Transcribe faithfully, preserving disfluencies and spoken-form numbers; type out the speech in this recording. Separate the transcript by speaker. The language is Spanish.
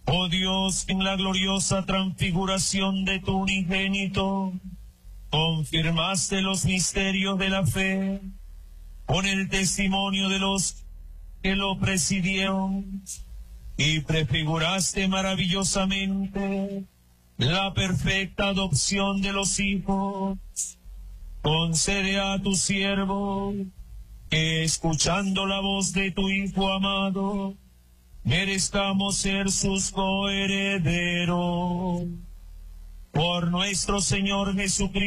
Speaker 1: Oh Dios, en la gloriosa transfiguración de tu unigénito, confirmaste los misterios de la fe con el testimonio de los que lo presidieron y prefiguraste maravillosamente la perfecta adopción de los hijos. Concede a tu siervo que, escuchando la voz de tu Hijo amado, merezcamos ser sus coherederos. Por nuestro Señor Jesucristo,